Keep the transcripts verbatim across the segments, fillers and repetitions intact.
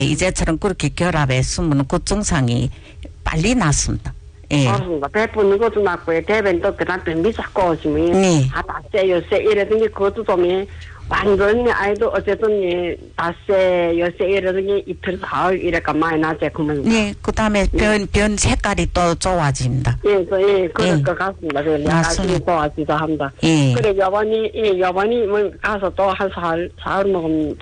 이제처럼 그렇게 결합했으면 그 증상이 빨리 낫습니다. 예. 그렇습니다. 배 부는 것도 낫고 대변도 그다음에 미사고 오시면 네. 아 다세 요새 이러더니 그것도 좀 완전히 아이도 어쨌든 다세 요새 이러더니 이틀 사흘 이래가 많이 나지 그러면. 네. 그다음에 변, 변 색깔이 또 좋아집니다. 예, 예, 그럴 예. 것 같습니다. 그래, 약간이 좋아지도 합니다. 예. 그래, 여번이, 예, 여번이 뭐 가서 또 한 사흘, 사흘 먹으면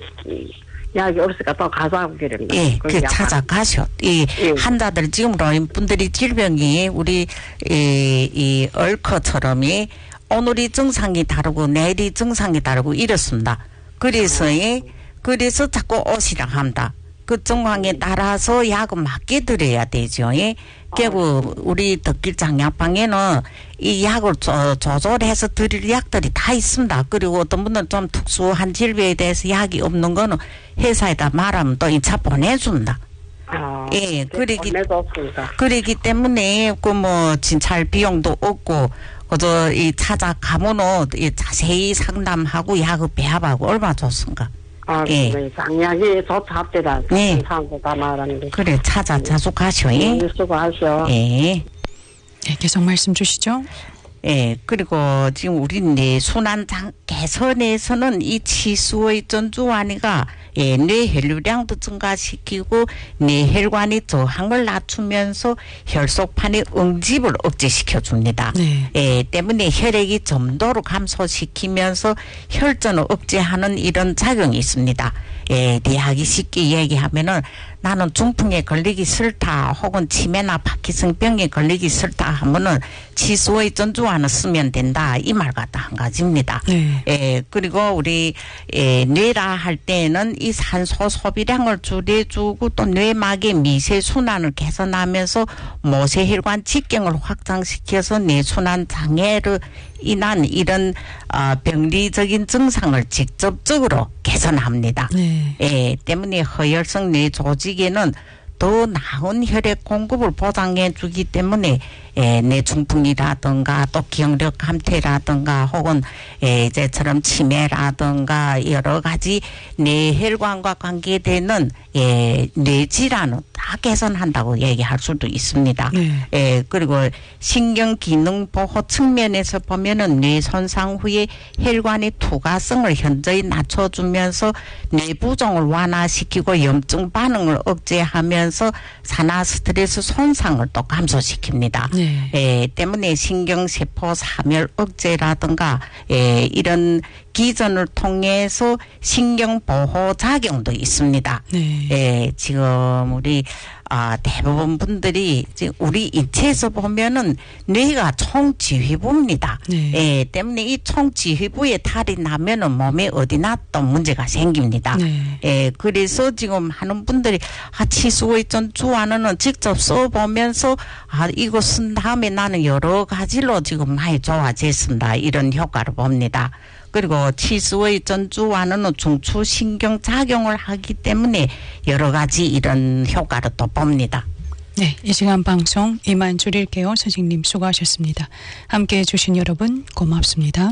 약이 없으니까 또 가자고 그럽니다. 예, 그 찾아가셔. 이 예. 환자들 지금으로 분들이 질병이 우리 이, 이 얼커처럼이 오늘이 증상이 다르고 내일이 증상이 다르고 이렇습니다. 그래서 예, 그래서 자꾸 오시라 합니다. 그 정황에 따라서 약을 맞게 드려야 되죠. 예. 결국 우리 덕길 장약방에는 이 약을 조, 조절해서 드릴 약들이 다 있습니다. 그리고 어떤 분들은 좀 특수한 질병에 대해서 약이 없는 거는 회사에다 말하면 또 이 차 보내준다. 아, 예, 그러기, 보내줬습니다. 그러기 때문에 그 뭐 진찰 비용도 없고 그저 이 찾아가면은 이 자세히 상담하고 약을 배합하고 얼마나 좋습니까? 아, 예. 네, 장약이 좋다 합니다. 네. 사람도 다 말하는 게. 그래, 찾아 자주 가셔. 예. 네, 수고하셔. 예. 네, 계속 말씀 주시죠. 예, 그리고 지금 우리 뇌 순환장 개선에서는 이 치수의 전주환이가 예, 뇌 혈류량도 증가시키고 뇌 혈관의 저항을 낮추면서 혈속판의 응집을 억제시켜 줍니다. 네. 예, 때문에 혈액이 점도로 감소시키면서 혈전을 억제하는 이런 작용이 있습니다. 예, 이해하기 쉽게 얘기하면은 나는 중풍에 걸리기 싫다 혹은 치매나 파킨슨병에 걸리기 싫다 하면은 치수의 전주환을 쓰면 된다 이 말 같다 한 가지입니다. 네. 예, 그리고 우리 예, 뇌라 할 때는 이 산소 소비량을 줄여주고 또 뇌막의 미세 순환을 개선하면서 모세혈관 직경을 확장시켜서 뇌순환 장애를 인한 이런 어, 병리적인 증상을 직접적으로 개선합니다. 네. 예, 때문에 허혈성 뇌 조직에는 더 나은 혈액 공급을 보장해 주기 때문에 예, 뇌중풍이라든가 또 기억력 감퇴라든가 혹은 예, 이제처럼 치매라든가 여러 가지 뇌혈관과 관계되는 예, 뇌질환은 다 개선한다고 얘기할 수도 있습니다. 네. 예, 그리고 신경 기능 보호 측면에서 보면은 뇌 손상 후에 혈관의 투과성을 현저히 낮춰주면서 뇌부종을 완화시키고 염증 반응을 억제하면서 산화 스트레스 손상을 또 감소시킵니다. 네. 예, 때문에 신경세포 사멸 억제라든가 예, 이런 기전을 통해서 신경보호 작용도 있습니다. 네. 예, 지금 우리 아, 대부분 분들이 지금 우리 인체에서 보면은 뇌가 총지휘부입니다. 네. 예, 때문에 이 총지휘부에 탈이 나면은 몸에 어디나 또 문제가 생깁니다. 네. 예, 그래서 지금 하는 분들이 아, 치수의 전주환은 직접 써보면서 아, 이거 쓴 다음에 나는 여러 가지로 지금 많이 좋아졌습니다. 이런 효과를 봅니다. 그리고 치수의 전주환은 중추신경 작용을 하기 때문에 여러 가지 이런 효과를 또 봅니다. 네, 이 시간 방송 이만 줄일게요. 선생님 수고하셨습니다. 함께해 주신 여러분 고맙습니다.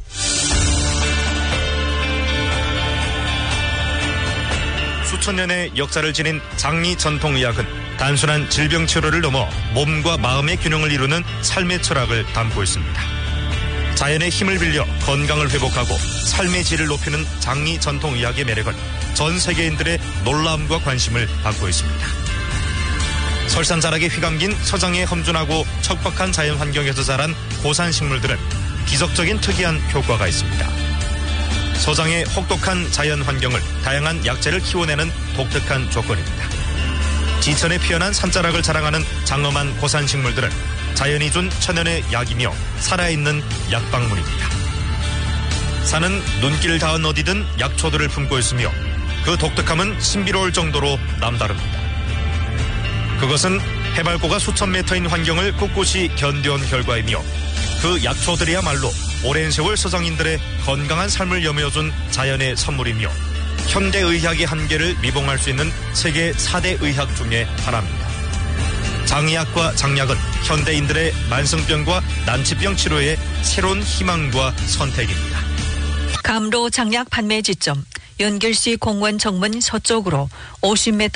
수천 년의 역사를 지닌 장미 전통의학은 단순한 질병 치료를 넘어 몸과 마음의 균형을 이루는 삶의 철학을 담고 있습니다. 자연의 힘을 빌려 건강을 회복하고 삶의 질을 높이는 장미 전통의학의 매력은 전 세계인들의 놀라움과 관심을 받고 있습니다. 설산자락에 휘감긴 서장의 험준하고 척박한 자연 환경에서 자란 고산 식물들은 기적적인 특이한 효과가 있습니다. 서장의 혹독한 자연 환경을 다양한 약재를 키워내는 독특한 조건입니다. 지천에 피어난 산자락을 자랑하는 장엄한 고산 식물들은 자연이 준 천연의 약이며 살아있는 약방문입니다. 산은 눈길 닿은 어디든 약초들을 품고 있으며 그 독특함은 신비로울 정도로 남다릅니다. 그것은 해발고가 수천 미터인 환경을 꿋꿋이 견뎌온 결과이며 그 약초들이야말로 오랜 세월 서장인들의 건강한 삶을 여며준 자연의 선물이며 현대의학의 한계를 미봉할 수 있는 세계 사 대 의학 중에 하나입니다. 장의학과 장약은 현대인들의 만성병과 난치병 치료의 새로운 희망과 선택입니다. 감로 장약 판매 지점 연길시 공원 정문 서쪽으로 오십 미터